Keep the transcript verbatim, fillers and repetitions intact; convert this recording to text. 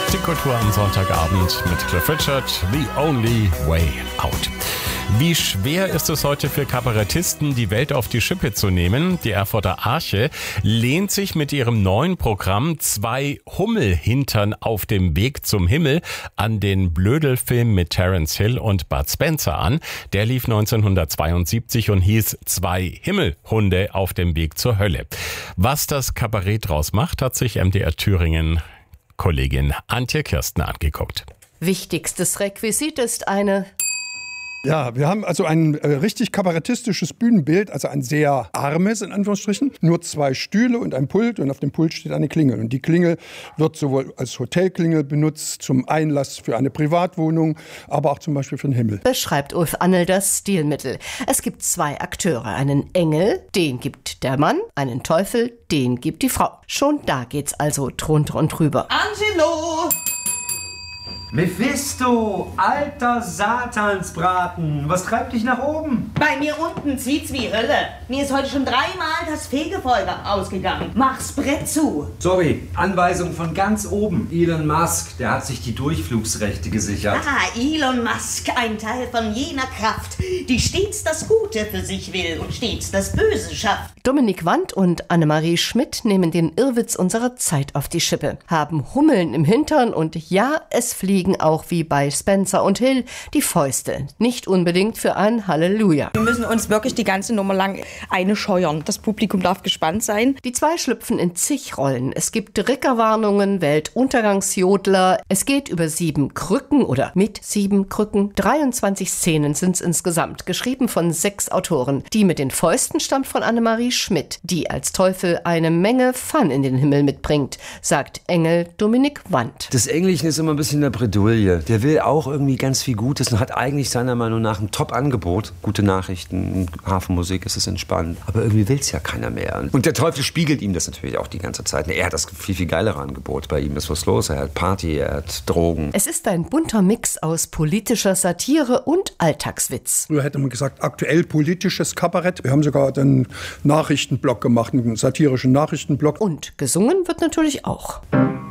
Die Kultur am Sonntagabend mit Cliff Richard, The Only Way Out. Wie schwer ist es heute für Kabarettisten, die Welt auf die Schippe zu nehmen? Die Erfurter Arche lehnt sich mit ihrem neuen Programm Zwei Hummelhintern auf dem Weg zum Himmel an den Blödel-Film mit Terence Hill und Bud Spencer an. Der lief neunzehnhundertzweiundsiebzig und hieß Zwei Himmelhunde auf dem Weg zur Hölle. Was das Kabarett draus macht, hat sich M D R Thüringen Kollegin Antje Kirsten angeguckt. Wichtigstes Requisit ist eine... Ja, wir haben also ein äh, richtig kabarettistisches Bühnenbild, also ein sehr armes, in Anführungsstrichen. Nur zwei Stühle und ein Pult und auf dem Pult steht eine Klingel. Und die Klingel wird sowohl als Hotelklingel benutzt, zum Einlass für eine Privatwohnung, aber auch zum Beispiel für den Himmel. Beschreibt Ulf Annel das Stilmittel. Es gibt zwei Akteure, einen Engel, den gibt der Mann, einen Teufel, den gibt die Frau. Schon da geht's also drunter und drüber. Angelo! Mephisto, alter Satansbraten, was treibt dich nach oben? Bei mir unten zieht's wie Hölle. Mir ist heute schon dreimal das Fegefeuer ausgegangen. Mach's Brett zu. Sorry, Anweisung von ganz oben. Elon Musk, der hat sich die Durchflugsrechte gesichert. Ah, Elon Musk, ein Teil von jener Kraft, die stets das Gute für sich will und stets das Böse schafft. Dominik Wandt und Annemarie Schmidt nehmen den Irrwitz unserer Zeit auf die Schippe, haben Hummeln im Hintern und ja, es fliegen auch wie bei Spencer und Hill die Fäuste. Nicht unbedingt für ein Halleluja. Wir müssen uns wirklich die ganze Nummer lang eine scheuern. Das Publikum darf gespannt sein. Die zwei schlüpfen in zig Rollen. Es gibt Rickerwarnungen, Weltuntergangsjodler. Es geht über sieben Krücken oder mit sieben Krücken. dreiundzwanzig Szenen sind es insgesamt, geschrieben von sechs Autoren. Die mit den Fäusten stammt von Annemarie Schmidt, die als Teufel eine Menge Fun in den Himmel mitbringt, sagt Engel Dominik Wandt. Das Englischen ist immer ein bisschen eine Bredouille. Der will auch irgendwie ganz viel Gutes und hat eigentlich seiner Meinung nach ein Top-Angebot. Gute Nachrichten, Hafenmusik, es ist entspannt. Aber irgendwie will es ja keiner mehr. Und der Teufel spiegelt ihm das natürlich auch die ganze Zeit. Er hat das viel, viel geilere Angebot. Bei ihm ist was los. Er hat Party, er hat Drogen. Es ist ein bunter Mix aus politischer Satire und Alltagswitz. Früher hätte man gesagt, aktuell politisches Kabarett. Wir haben sogar einen Nachrichtenblock gemacht, einen satirischen Nachrichtenblock. Und gesungen wird natürlich auch.